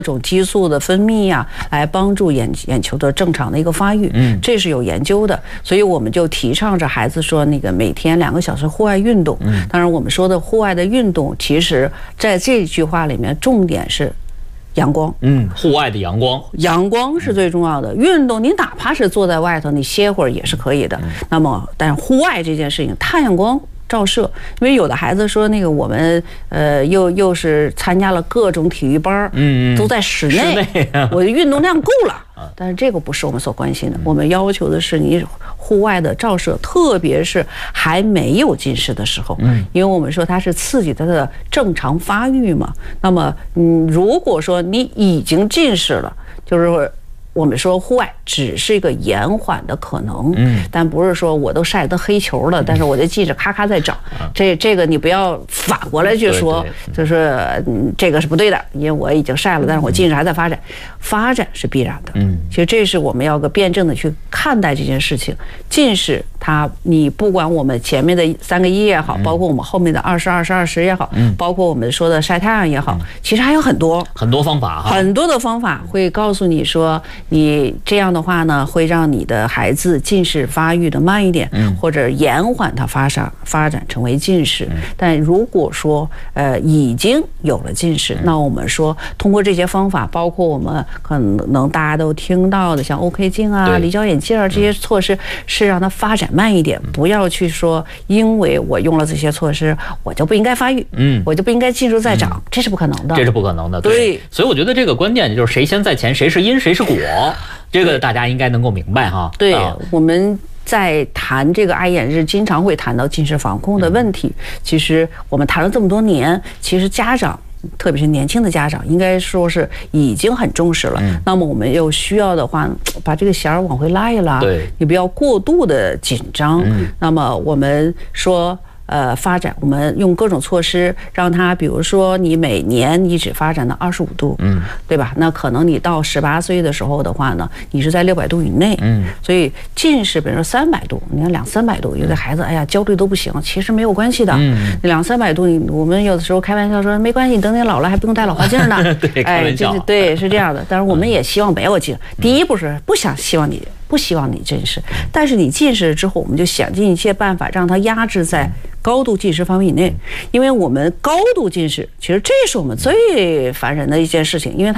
种激素的分泌呀，来帮助眼球的正常的一个发育，这是有研究的，所以我们就提倡着孩子说，那个每天2个小时户外运动。当然，我们说的户外的运动，其实在这句话里面，重点是阳光。 户外的阳光， 阳光是最重要的。运动，你哪怕是坐在外头，你歇会儿也是可以的。那么，但是户外这件事情，太阳光照射，因为有的孩子说那个我们又是参加了各种体育班，都在室内，我的运动量够了。但是这个不是我们所关心的，我们要求的是你户外的照射，特别是还没有近视的时候，因为我们说它是刺激它的正常发育嘛。那么，如果说你已经近视了，就是我们说户外只是一个延缓的可能，但不是说我都晒得黑球了，但是我就记着咔咔在长，这个你不要反过来去说，就是这个是不对的，因为我已经晒了，但是我近视还在发展，发展是必然的。其实这是我们要个辩证的去看待这件事情。近视你不管我们前面的3个1也好，包括我们后面的20、20、20也好，包括我们说的晒太阳也好，其实还有很多方法，很多的方法会告诉你说，你这样的话呢，会让你的孩子近视发育的慢一点，或者延缓它发展成为近视。但如果说已经有了近视，那我们说通过这些方法，包括我们可能大家都听到的像 OK 镜啊、离焦眼镜啊这些措施，是让它发展慢一点，不要去说因为我用了这些措施，我就不应该发育，我就不应该近视再长，这是不可能的， 对。所以我觉得这个关键就是谁先在前，谁是因，谁是果，这个大家应该能够明白哈。 对，我们在谈这个爱眼日，经常会谈到近视防控的问题。其实我们谈了这么多年，其实家长，特别是年轻的家长，应该说是已经很重视了。那么我们又需要的话，把这个弦儿往回拉一拉，你不要过度的紧张。那么我们说，发展，我们用各种措施让它，比如说你每年你只发展到25度，对吧？那可能你到18岁的时候的话呢，你是在600度以内，所以近视，比如说300度，你看200、300度，有的孩子哎呀焦虑都不行，其实没有关系的，200、300度，我们有的时候开玩笑说没关系，你等你老了还不用戴老花镜呢， 对，开玩笑， 对，是这样的。但是我们也希望没有近视，第一步是不希望你近视，但是你近视之后，我们就想尽一切办法让它压制在高度近视范围以内，因为我们高度近视，其实这是我们最烦人的一件事情，因为它